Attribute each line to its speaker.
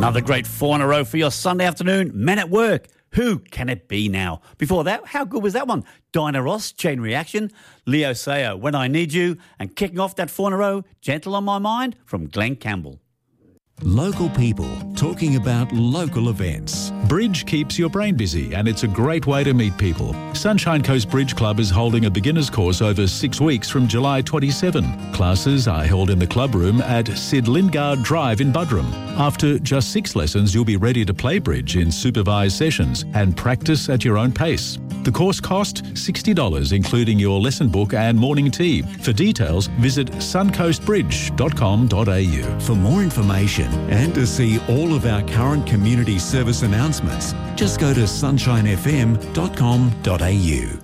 Speaker 1: Another great 4 in a row for your Sunday afternoon. Men at Work. Who can it be now? Before that, how good was that one? Dinah Ross, Chain Reaction, Leo Sayer, When I Need You, and kicking off that 4 in a row, Gentle on My Mind from Glenn Campbell.
Speaker 2: Local people talking about local events.
Speaker 3: Bridge keeps your brain busy and it's a great way to meet people. Sunshine Coast Bridge Club is holding a beginner's course over 6 weeks from July 27. Classes are held in the club room at Sid Lingard Drive in Buderim. After just 6 lessons, you'll be ready to play bridge in supervised sessions and practice at your own pace. The course cost $60, including your lesson book and morning tea. For details, visit suncoastbridge.com.au.
Speaker 2: For more information and to see all of our current community service announcements, just go to sunshinefm.com.au.